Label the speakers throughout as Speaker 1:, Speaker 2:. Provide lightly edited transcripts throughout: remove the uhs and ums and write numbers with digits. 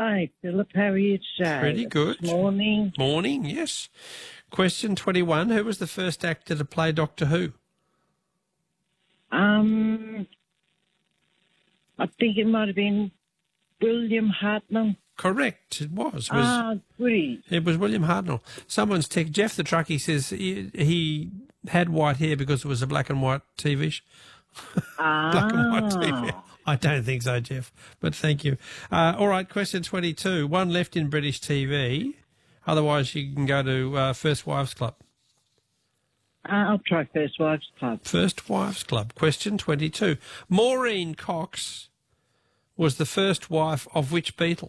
Speaker 1: Hi, Philip. How are you today?
Speaker 2: Pretty good.
Speaker 1: This morning.
Speaker 2: Morning, yes. Question 21. Who was the first actor to play Doctor Who?
Speaker 1: I think it might have been William Hartnell.
Speaker 2: Correct, it was.
Speaker 1: Great.
Speaker 2: It was William Hartnell. Someone's text, Jeff the Truckie says he had white hair because it was a black and white TV show. Black and white TV. I don't think so, Jeff, but thank you. All right, question 22. One left in British TV. Otherwise, you can go to First Wives Club.
Speaker 1: I'll try First Wives Club.
Speaker 2: First Wives Club. Question 22. Maureen Cox was the first wife of which Beatle?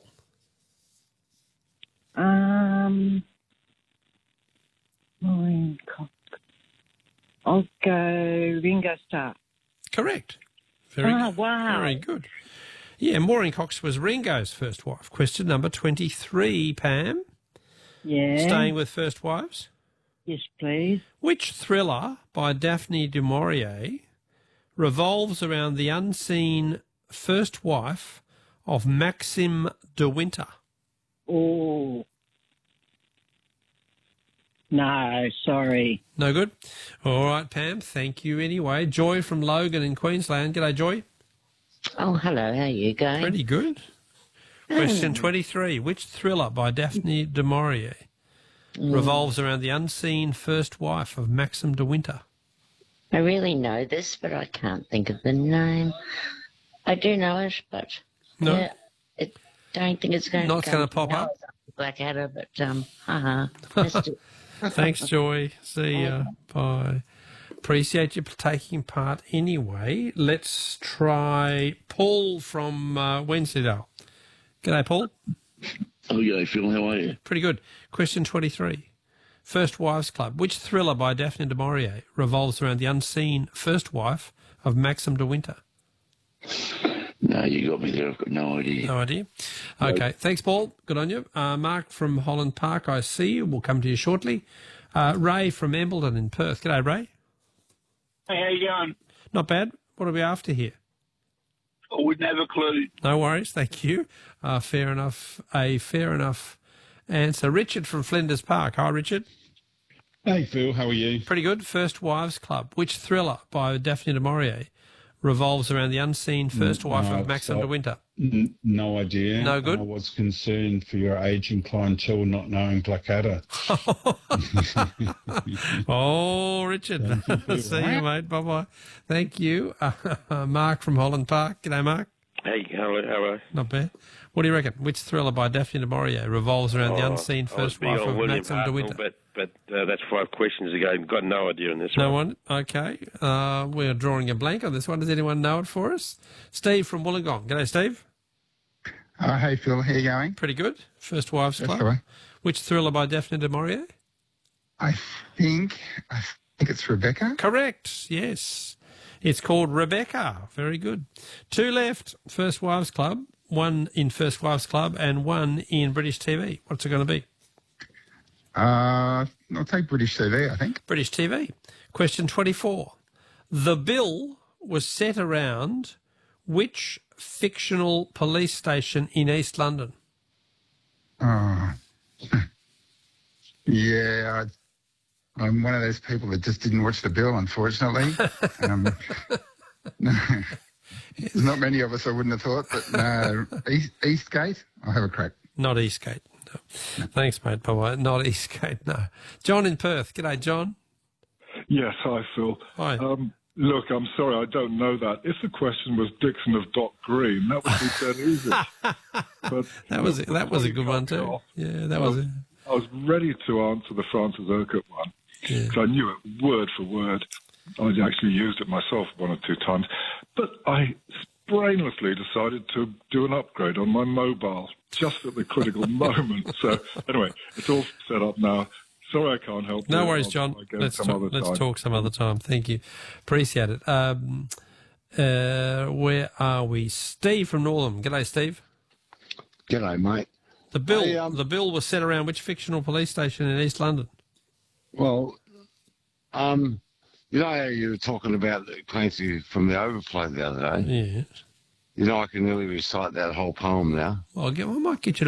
Speaker 1: Maureen Cox. I'll go Ringo Starr.
Speaker 2: Correct. Very good.
Speaker 1: Wow.
Speaker 2: Very good. Yeah, Maureen Cox was Ringo's first wife. Question number 23, Pam.
Speaker 1: Yeah.
Speaker 2: Staying with first wives.
Speaker 1: Yes, please.
Speaker 2: Which thriller by Daphne du Maurier revolves around the unseen first wife of Maxim de Winter?
Speaker 1: Oh. No, sorry.
Speaker 2: No good? All right, Pam, thank you anyway. Joy from Logan in Queensland. G'day, Joy.
Speaker 3: Oh, hello. How are you going?
Speaker 2: Pretty good. Question 23. Which thriller by Daphne du Maurier revolves around the unseen first wife of Maxim de Winter?
Speaker 3: I really know this, but I can't think of the name. I do know it, but
Speaker 2: No?
Speaker 3: yeah, don't think it's going
Speaker 2: Not
Speaker 3: to
Speaker 2: gonna pop up?
Speaker 3: Blackadder, but missed it.
Speaker 2: Thanks, Joy. See ya. Bye. Appreciate you taking part anyway. Let's try Paul from Wensleydale. G'day, Paul.
Speaker 4: Oh, g'day, Phil. How are you?
Speaker 2: Pretty good. Question 23. First Wives Club. Which thriller by Daphne du Maurier revolves around the unseen first wife of Maxim de Winter?
Speaker 4: No, you got me there. I've got no idea.
Speaker 2: No idea. Okay. Thanks, Paul. Good on you. Mark from Holland Park, I see you. We'll come to you shortly. Ray from Embleton in Perth. G'day, Ray.
Speaker 5: Hey, how you going?
Speaker 2: Not bad. What are we after here?
Speaker 5: I wouldn't have a clue.
Speaker 2: No worries. Thank you. Fair enough. A fair enough answer. Richard from Flinders Park. Hi, Richard.
Speaker 6: Hey, Phil. How are you?
Speaker 2: Pretty good. First Wives Club. Which thriller by Daphne du Maurier revolves around the unseen first wife of Maxim de Winter?
Speaker 6: No idea.
Speaker 2: No good?
Speaker 6: I was concerned for your aging clientele not knowing Blackadder.
Speaker 2: Oh, Richard. See you, mate. Bye-bye. Thank you. Mark from Holland Park. G'day, Mark.
Speaker 7: Hey, how are you?
Speaker 2: Not bad. What do you reckon? Which thriller by Daphne du Maurier revolves around the unseen first wife of Maxim de Winter?
Speaker 7: But that's 5 questions ago. Got no idea on this
Speaker 2: No
Speaker 7: one.
Speaker 2: one? Okay. We're drawing a blank on this one. Does anyone know it for us? Steve from Wollongong. G'day, Steve.
Speaker 8: Hey, Phil. How you going?
Speaker 2: Pretty good. First Wives Club.
Speaker 8: Right.
Speaker 2: Which thriller by Daphne du Maurier?
Speaker 8: I think it's Rebecca.
Speaker 2: Correct. Yes. It's called Rebecca. Very good. 2 left. First Wives Club. 1 in First Wives Club and 1 in British TV. What's it going to be?
Speaker 8: I'll take British TV, I think.
Speaker 2: British TV. Question 24. The bill was set around which fictional police station in East London?
Speaker 8: Yeah, I'm one of those people that just didn't watch the bill, unfortunately. No, there's not many of us I wouldn't have thought, but no. Eastgate, I'll have a crack.
Speaker 2: Not Eastgate, no. Thanks, mate. Bye-bye. Not Eastgate, no. John in Perth. G'day, John.
Speaker 9: Yes, hi, Phil.
Speaker 2: Hi.
Speaker 9: Look, I'm sorry, I don't know that. If the question was Dixon of Dock Green, that would be dead easy. But
Speaker 2: that was a good one too. Yeah, that was it.
Speaker 9: I was ready to answer the Francis Urquhart one because I knew it word for word. I actually used it myself 1 or 2 times. But I brainlessly decided to do an upgrade on my mobile just at the critical moment. So anyway, it's all set up now. Sorry, I can't help.
Speaker 2: No worries, John. Let's talk some other time. Thank you. Appreciate it. Where are we? Steve from Northam. G'day, Steve.
Speaker 10: G'day, mate.
Speaker 2: The bill was set around which fictional police station in East London?
Speaker 10: Well, you know how you were talking about Clancy from the Overflow the other day?
Speaker 2: Yes.
Speaker 10: You know, I can nearly recite that whole poem now.
Speaker 2: Well, I might get you